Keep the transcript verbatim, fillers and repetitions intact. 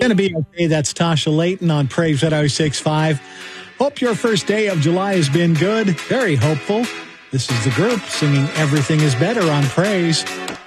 Gonna be okay. That's Tasha Layton on Praise one oh six point five. Hope your first day of July has been good. Very hopeful. This is the group singing Everything is Better on Praise.